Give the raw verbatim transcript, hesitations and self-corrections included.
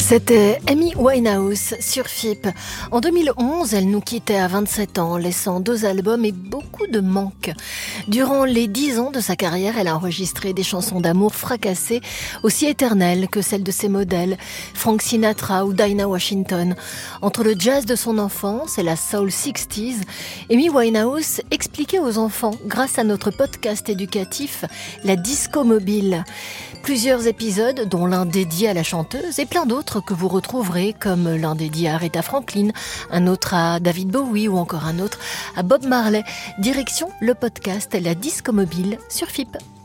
C'était Amy Winehouse sur F I P. En deux mille onze, elle nous quittait à vingt-sept ans, laissant deux albums et beaucoup de manques. Durant les dix ans de sa carrière, elle a enregistré des chansons d'amour fracassées, aussi éternelles que celles de ses modèles, Frank Sinatra ou Dinah Washington. Entre le jazz de son enfance et la soul sixties, Amy Winehouse expliquait aux enfants, grâce à notre podcast éducatif, la disco mobile. Plusieurs épisodes, dont l'un dédié à la chanteuse et plein d'autres que vous retrouverez, comme l'un dédié à Aretha Franklin, un autre à David Bowie ou encore un autre à Bob Marley. Direction le podcast La Disco Mobile sur F I P.